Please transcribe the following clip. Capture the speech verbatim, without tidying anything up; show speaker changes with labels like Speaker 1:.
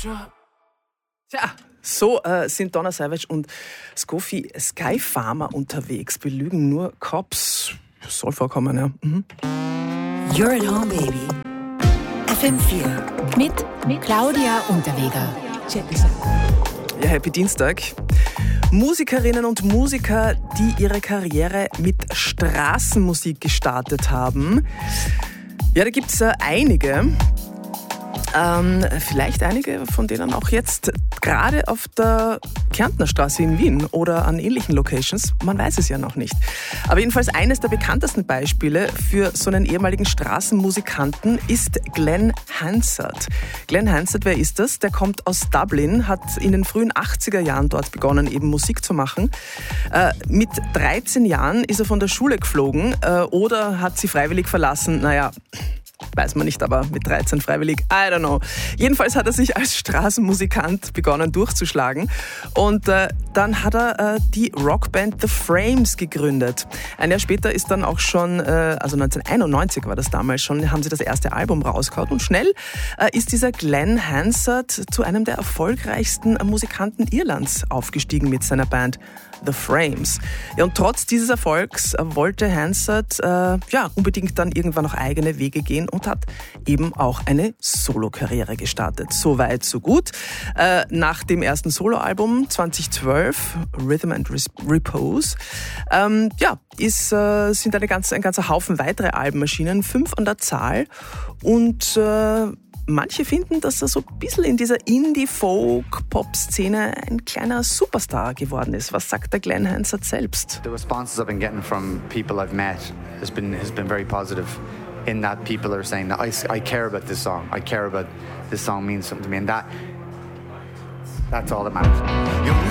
Speaker 1: Tja, so äh, sind Donna Savage und Scoffy Sky Farmer unterwegs. Belügen nur Cops. Soll vorkommen, ja. Mhm.
Speaker 2: You're at home, baby. F M vier. Mit, mit Claudia Unterweger.
Speaker 1: Ja, Happy Dienstag. Musikerinnen und Musiker, die ihre Karriere mit Straßenmusik gestartet haben. Ja, da gibt es äh, einige. Ähm, vielleicht einige von denen auch jetzt gerade auf der Kärntner Straße in Wien oder an ähnlichen Locations. Man weiß es ja noch nicht. Aber jedenfalls eines der bekanntesten Beispiele für so einen ehemaligen Straßenmusikanten ist Glen Hansard. Glen Hansard, wer ist das? Der kommt aus Dublin, hat in den frühen achtziger Jahren dort begonnen, eben Musik zu machen. Äh, mit dreizehn Jahren ist er von der Schule geflogen äh, oder hat sie freiwillig verlassen. Naja, weiß man nicht, aber mit dreizehn freiwillig, I don't know. Jedenfalls hat er sich als Straßenmusikant begonnen durchzuschlagen und äh, dann hat er äh, die Rockband The Frames gegründet. Ein Jahr später ist dann auch schon, äh, also neunzehnhunderteinundneunzig war das damals schon, haben sie das erste Album rausgehauen und schnell äh, ist dieser Glen Hansard zu einem der erfolgreichsten Musikanten Irlands aufgestiegen mit seiner Band The Frames. Ja, und trotz dieses Erfolgs wollte Hansard äh, ja, unbedingt dann irgendwann noch eigene Wege gehen und hat eben auch eine Solokarriere gestartet. So weit, so gut. Äh, nach dem ersten Soloalbum zweitausendzwölf, Rhythm and Repose, ähm, ja, ist, äh, sind eine ganze, ein ganzer Haufen weitere Alben erschienen, fünf an der Zahl und äh, manche finden, dass er so ein bisschen in dieser Indie-Folk-Pop-Szene ein kleiner Superstar geworden ist. Was sagt der Glen Hansard selbst?
Speaker 3: The responses I've been getting from people I've met has been has been very positive. In that people are saying that I, I care about this song. I care about this song means something to me, and that that's all that matters.